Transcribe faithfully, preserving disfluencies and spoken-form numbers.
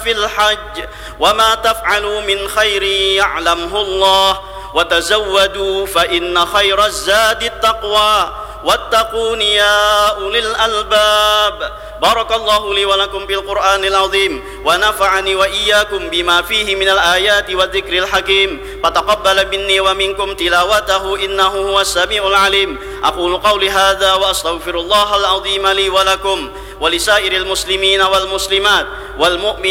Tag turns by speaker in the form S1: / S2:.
S1: في الحج وما تفعلوا من خير يعلمه الله وتزودوا فإن خير الزاد التقوى واتقون يا أولي الألباب. بارك الله لي ولكم بالقرآن العظيم ونفعني وإياكم بما فيه من الآيات والذكر الحكيم، فتقبل مني ومنكم تلاوته إنه هو السميع العليم. أقول قولي هذا وأستغفر الله العظيم لي ولكم ولسائر المسلمين والمسلمات والمؤمنين